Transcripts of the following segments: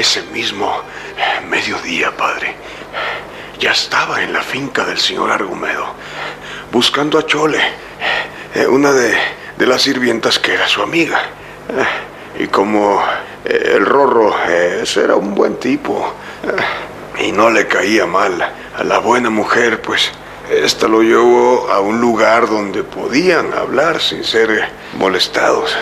ese mismo mediodía, padre, ya estaba en la finca del señor Argumedo, buscando a Chole, una de las sirvientas que era su amiga. Y como el Rorro era un buen tipo y no le caía mal a la buena mujer, pues esta lo llevó a un lugar donde podían hablar sin ser molestados.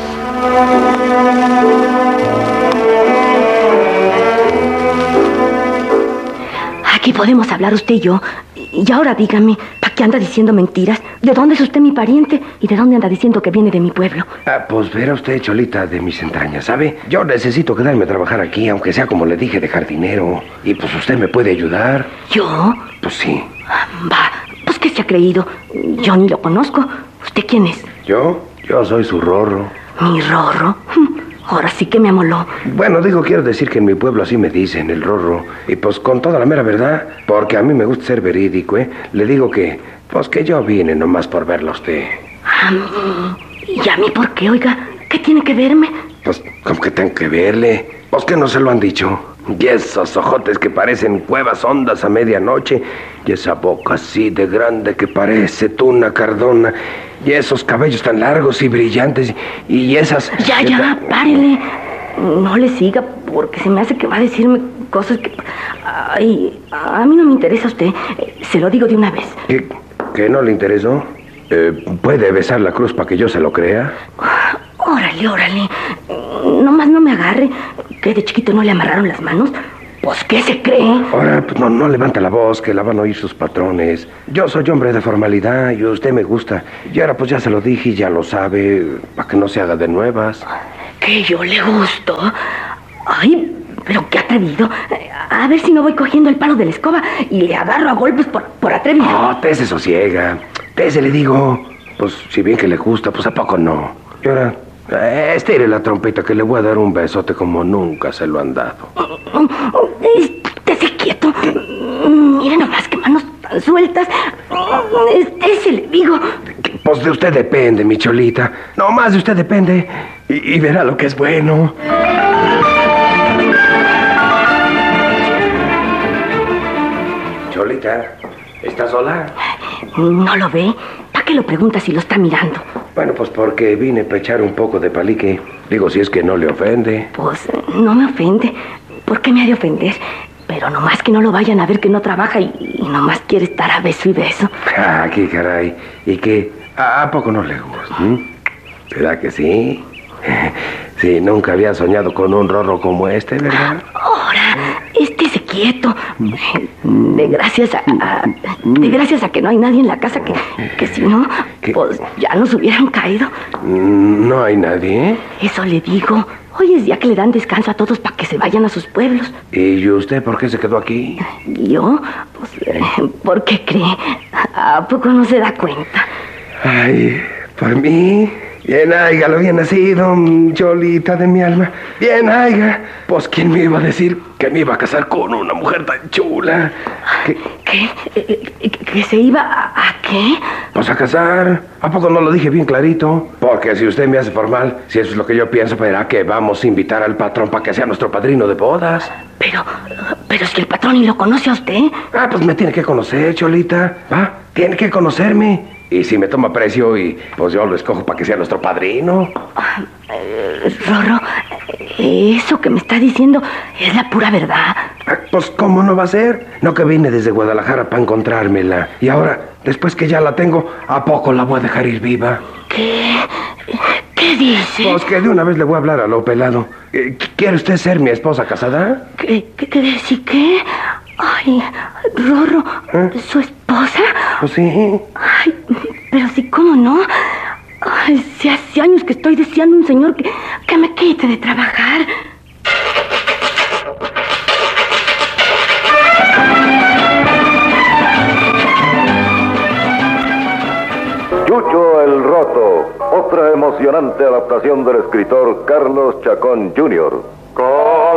Aquí podemos hablar usted y yo. Y ahora dígame, ¿para qué anda diciendo mentiras? ¿De dónde es usted mi pariente? ¿Y de dónde anda diciendo que viene de mi pueblo? Pues verá usted, Cholita, de mis entrañas, ¿sabe? Yo necesito quedarme a trabajar aquí, aunque sea como le dije, de jardinero. Y pues usted me puede ayudar. ¿Yo? Pues sí. Va, pues ¿qué se ha creído? Yo ni lo conozco. ¿Usted quién es? Yo soy su Rorro. ¿Mi Rorro? Ahora sí que me amoló. Bueno, quiero decir que en mi pueblo así me dicen, el Rorro. Y pues con toda la mera verdad, porque a mí me gusta ser verídico, le digo que, pues que yo vine nomás por verlo a usted. ¿A mí? ¿Y a mí por qué, oiga? ¿Qué tiene que verme? Pues, ¿cómo que tengo que verle? Pues que no se lo han dicho. Y esos ojotes que parecen cuevas hondas a medianoche. Y esa boca así de grande que parece tuna cardona. Y esos cabellos tan largos y brillantes. Y esas... Ya, párele. No le siga, porque se me hace que va a decirme cosas que... Ay, a mí no me interesa usted. Se lo digo de una vez. ¿Que no le interesó? ¿Puede besar la cruz para que yo se lo crea? Órale. Nomás no me agarre. ¿Que de chiquito no le amarraron las manos? Pues, ¿qué se cree? Ahora, pues no levanta la voz, que la van a oír sus patrones. Yo soy hombre de formalidad y usted me gusta. Y ahora pues ya se lo dije y ya lo sabe, para que no se haga de nuevas. ¿Que yo le gusto? Ay, pero qué atrevido. A ver si no voy cogiendo el palo de la escoba y le agarro a golpes por atrevido. No, te se sosiega. Te se le digo. Pues si bien que le gusta, pues ¿a poco no? Y ahora... estire la trompeta que le voy a dar un besote como nunca se lo han dado. Estése quieto. Mire nomás qué manos tan sueltas. Estése, le digo. Pues de usted depende, mi Cholita. No más de usted depende. Y verá lo que es bueno. Cholita, ¿estás sola? ¿No lo ve? ¿Para qué lo pregunta si lo está mirando? Bueno, pues porque vine para echar un poco de palique. Digo, si es que no le ofende. Pues no me ofende. ¿Por qué me ha de ofender? Pero nomás que no lo vayan a ver que no trabaja y nomás quiere estar a beso y beso. Ah, qué caray. ¿Y qué? ¿A poco no le gusta? ¿Verdad que sí? Sí, nunca había soñado con un Rorro como este, ¿verdad? Ahora, estése quieto. De gracias a que no hay nadie en la casa que si no, pues ya nos hubieran caído. ¿No hay nadie? Eso le digo. Hoy es día que le dan descanso a todos para que se vayan a sus pueblos. ¿Y usted por qué se quedó aquí? ¿Yo? Pues, ¿por qué cree? ¿A poco no se da cuenta? Ay, por mí... Bien haiga, lo bien nacido, Cholita de mi alma. Bien haiga. Pues, ¿quién me iba a decir que me iba a casar con una mujer tan chula? ¿Que se iba a qué? Pues a casar. ¿A poco no lo dije bien clarito? Porque si usted me hace formal, si eso es lo que yo pienso, verá que vamos a invitar al patrón para que sea nuestro padrino de bodas. Pero si el patrón ni lo conoce a usted. Pues me tiene que conocer, Cholita. ¿Va? Tiene que conocerme. Y si me toma precio y pues yo lo escojo para que sea nuestro padrino. Rorro, eso que me está diciendo es la pura verdad. Pues ¿cómo no va a ser? No que vine desde Guadalajara para encontrármela. Y ahora, después que ya la tengo, ¿a poco la voy a dejar ir viva? ¿Qué dice? Pues que de una vez le voy a hablar a lo pelado. ¿Quiere usted ser mi esposa casada? ¿Qué? Ay, Rorro, ¿su esposa? Pues sí. Ay, pero sí, ¿cómo no? Ay, si hace años que estoy deseando un señor que me quite de trabajar. Chucho el Roto, otra emocionante adaptación del escritor Carlos Chacón Jr.